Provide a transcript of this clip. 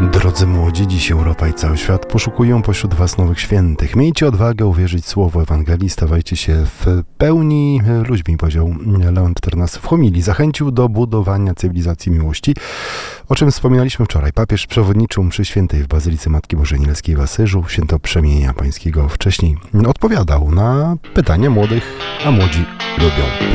Drodzy młodzi, dziś Europa i cały świat poszukują pośród was nowych świętych. Miejcie odwagę uwierzyć w słowo Ewangelii, stawajcie się w pełni ludźmi, powiedział Leon XIV w homilii. Zachęcił do budowania cywilizacji miłości, o czym wspominaliśmy wczoraj. Papież przewodniczył mszy świętej w Bazylice Matki Bożej Nielskiej w Asyżu, święto Przemienienia Pańskiego. Wcześniej odpowiadał na pytania młodych, a młodzi lubią